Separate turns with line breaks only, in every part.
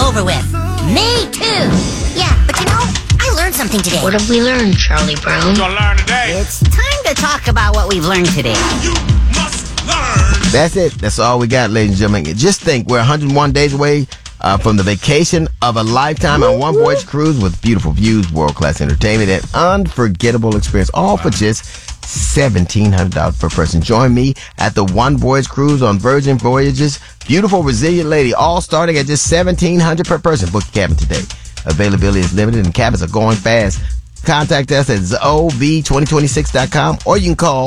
over with. Me too. Yeah, but I learned something today.
What have we learned, Charlie Brown?
What you gonna learn today?
It's time to talk about what we've learned today.
You must learn.
That's it. That's all we got, ladies and gentlemen. Just think, we're 101 days away from the vacation of a lifetime on One Voyage Cruise with beautiful views, world-class entertainment, and unforgettable experience, all for just $1,700 per person. Join me at the One Voyage Cruise on Virgin Voyages. Beautiful, resilient lady, all starting at just $1,700 per person. Book your cabin today. Availability is limited and cabins are going fast. Contact us at ZOV2026.com or you can call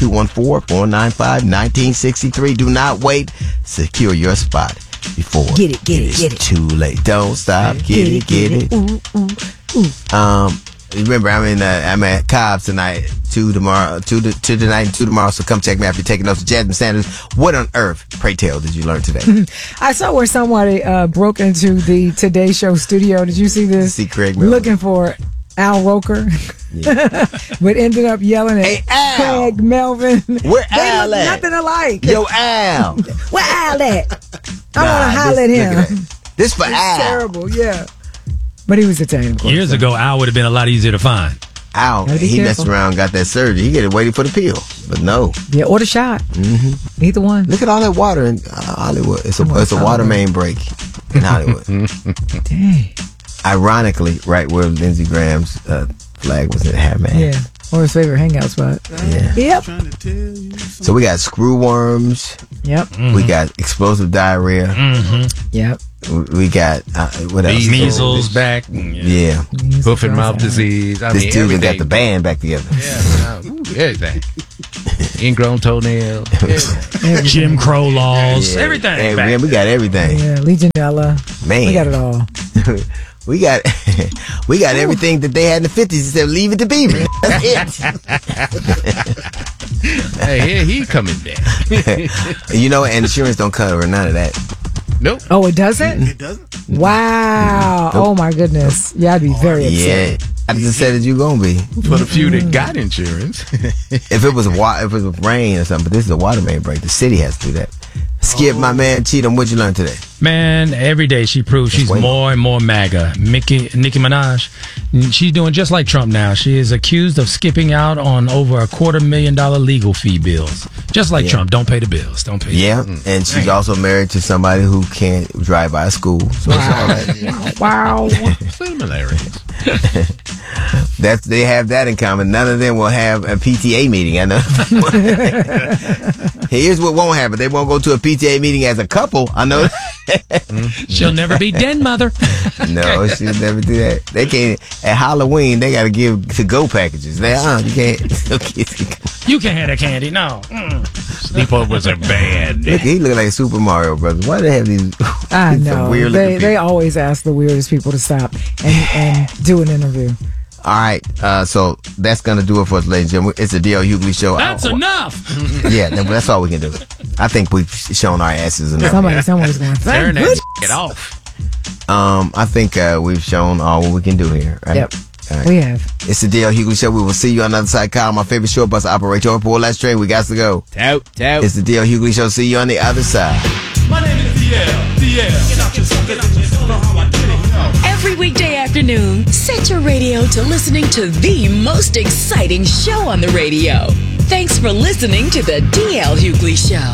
214-495-1963. Do not wait. Secure your spot before it's too late. Don't stop. Get it. Remember, I'm at Cobb's tonight, 2 tonight and 2 tomorrow, so come check me out if you're taking notes. Jasmine Sanders, what on earth, pray tell, did you learn today?
I saw where somebody broke into the Today Show studio. Did you see this?
See Craig Melvin.
Looking for Al Roker, but ended up yelling at Craig Melvin.
Where Al
they
at?
look nothing alike.
Yo, Al.
Where Al at? I want to holler at him.
This for
It's
Al.
terrible, yeah. But he was Italian, of course.
Years ago, Al would have been a lot easier to find.
Al,
Gotta be
he messed
careful.
around, got that surgery. He get waiting for the pill, but no.
Yeah, or the shot. Mm-hmm. Either one.
Look at all that water in Hollywood. It's a water main break in Hollywood.
Dang.
Ironically, right where Lindsey Graham's flag was at Hatman.
Yeah. Or his favorite hangout spot.
Yeah.
Yep.
So we got screw worms.
Yep.
We got explosive diarrhea.
Yep.
We got what else?
Measles back.
Yeah.
Hoof and mouth disease. I
This
mean,
dude
everything.
got the band back together.
Yeah, everything. Ingrown toenail. Everything.
Jim Crow laws.
Yeah.
Everything.
Hey,
back.
man, we got everything.
Yeah. Legionella.
Man.
We got it all.
We got everything that they had in the 50s except Leave It to Beaver. That's
Hey, here he coming back.
it. And insurance don't cover none of that.
Nope.
Oh, it doesn't?
It doesn't.
Wow.
Nope.
Oh, my goodness. Yeah, I'd be very upset.
Yeah. I just said that you gonna be.
For the few that got insurance.
If it was rain or something, but this is a water main break. The city has to do that. Skip, my man, Cheatham, what'd you learn today?
Man, every day she proves she's
wait.
more and more MAGA. Nicki Minaj, she's doing just like Trump now. She is accused of skipping out on over $250,000 legal fee bills. Just like Trump, don't pay the bills. Don't pay.
Yeah, and she's also married to somebody who can't drive by a school. So it's all right.
Wow.
Similarities.
They have that in common. None of them will have a PTA meeting. I know. Here's what won't happen. They won't go to a PTA meeting as a couple. I know.
She'll never be dead, mother.
No, she'll never do that. They can't. At Halloween, they got to give to-go packages. You can't.
You can't have that candy. No.
Sleepovers are bad.
Look, he look like Super Mario Brothers. Why do they have these?
I
some
know.
weird-looking
They
people?
always ask the weirdest people to stop and do an interview.
All right, so that's gonna do it for us, ladies and gentlemen. It's a D.L. Hughley show.
That's enough.
Yeah, that's all we can do. I think we've shown our asses enough.
Somebody's going,
Turn
thank
that off.
I think we've shown all what we can do here. Right?
Yep.
All right.
We have.
It's the D.L. Hughley show. We will see you on the other side. Kyle, my favorite short bus operator. Pull that string. We got to go.
Tout.
It's the D.L. Hughley show. See you on the other side.
My name is DL.
Every weekday afternoon, set your radio to listening to the most exciting show on the radio. Thanks for listening to the DL Hughley Show.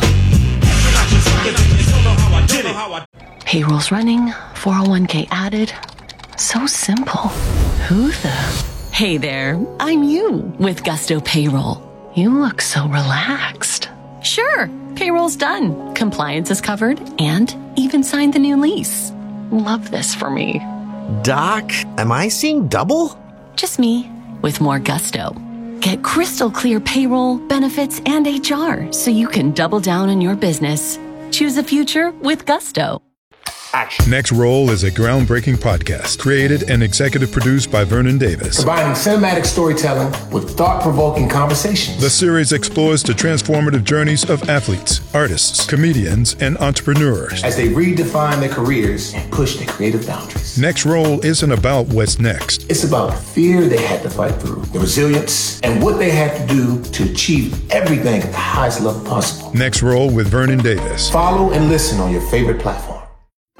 Payroll's running, 401k added. So simple. Who the? Hey there, I'm you with Gusto Payroll. You look so relaxed. Sure, payroll's done, compliance is covered, and even signed the new lease. Love this for me.
Doc, am I seeing double?
Just me, with more gusto. Get crystal clear payroll, benefits, and HR so you can double down on your business. Choose a future with gusto.
Next Roll is a groundbreaking podcast created and executive produced by Vernon Davis.
Combining cinematic storytelling with thought-provoking conversations.
The series explores the transformative journeys of athletes, artists, comedians, and entrepreneurs
as they redefine their careers and push their creative boundaries.
Next Roll isn't about what's next.
It's about the fear they had to fight through, the resilience, and what they had to do to achieve everything at the highest level possible.
Next Roll with Vernon Davis.
Follow and listen on your favorite platform.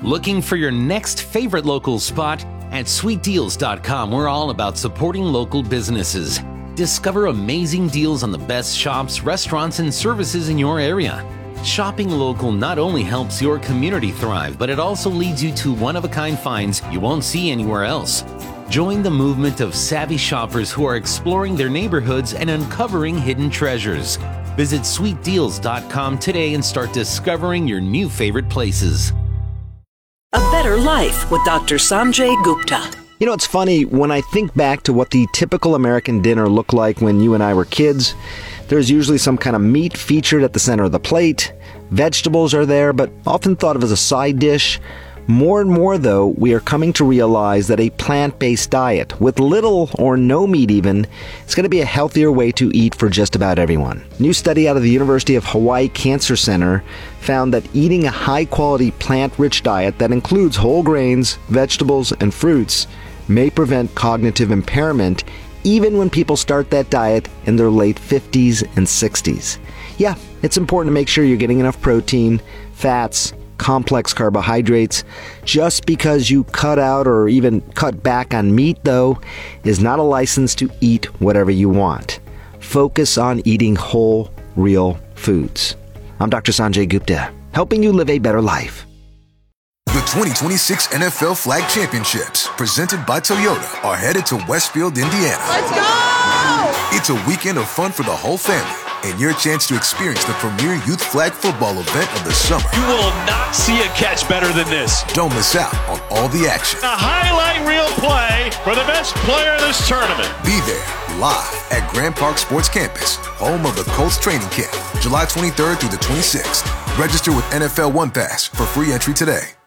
Looking for your next favorite local spot? At sweetdeals.com, we're all about supporting local businesses. Discover amazing deals on the best shops, restaurants, and services in your area. Shopping local not only helps your community thrive, but it also leads you to one-of-a-kind finds you won't see anywhere else. Join the movement of savvy shoppers who are exploring their neighborhoods and uncovering hidden treasures. Visit sweetdeals.com today and start discovering your new favorite places.
A Better Life with Dr. Sanjay Gupta.
You know, it's funny, when I think back to what the typical American dinner looked like when you and I were kids, there's usually some kind of meat featured at the center of the plate. Vegetables are there, but often thought of as a side dish. More and more, though, we are coming to realize that a plant-based diet, with little or no meat even, is going to be a healthier way to eat for just about everyone. A new study out of the University of Hawaii Cancer Center found that eating a high-quality plant-rich diet that includes whole grains, vegetables, and fruits may prevent cognitive impairment even when people start that diet in their late 50s and 60s. Yeah, it's important to make sure you're getting enough protein, fats, complex carbohydrates. Just because you cut out or even cut back on meat, though, is not a license to eat whatever you want. Focus on eating whole, real foods. I'm Dr. Sanjay Gupta, helping you live a better life.
The 2026 NFL Flag Championships, presented by Toyota, are headed to Westfield, Indiana.
Let's go!
It's a weekend of fun for the whole family, and your chance to experience the premier youth flag football event of the summer.
You will not see a catch better than this.
Don't miss out on all the action.
A highlight reel play for the best player in this tournament.
Be there, live at Grand Park Sports Campus, home of the Colts training camp, July 23rd through the 26th. Register with NFL One Pass for free entry today.